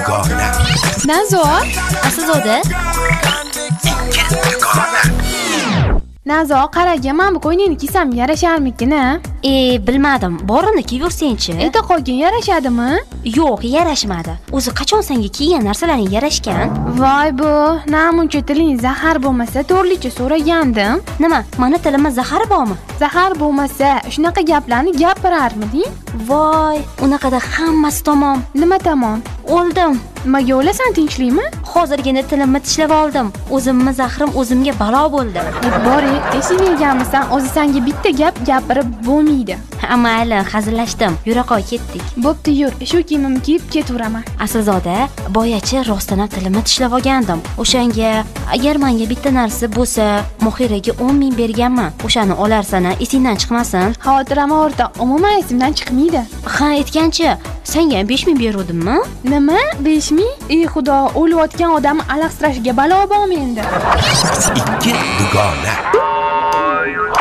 dugona. Nazo, Aslzoda? Ikki dugona. Nazo, qaraga, men bu ko'ylakni kiysam yarasharmikin-a? Bilmadim. Borini kiyversang-chi. Ayta qolgin, yarashadimi? Yo'q, yarashmadi. O'zi qachon senga kiygan narsalaring yarashgan? Voy bu, namuncha tiling zahar bo'lmasa, to'rlicha so'ragandim. Nima? Meni tilimda zahar bormi? Zahar bo'lmasa, shunaqa gaplarni gapirarmiding? Voy, unaqada hammasi tamom. Nima tamom? O'ldim. Nimaga o'lasan, tinchlikmi? Hozirgina tilimni tishlab oldim. O'zimni zahrim o'zimga balo bo'ldi. Bori, eshik yeganmisan, o'zi senga bitta gap gapirib bo'lmaydi. Mayli, hazillashdim. Yura qo'y, ketdik. Bo'pti, yur, shu kiyimimni kiyib ketaveraman. Aslzoda, boyachi rostdan ham tilimni tishlab olgandim. O'shanga agar menga bitta narsa bo'lsa, Mohiraga 10 ming berganman. O'shani olarsan, esingdan chiqmasin. Xotirama o'rta, umuman esimdan chiqmaydi. Ha, aytganchi, senga ham 5 ming beruvdimmi? Nima? 5 ming? Ey xudo, o'layotgan odamni alahsirashiga balo bormi endi? Ikki dugona.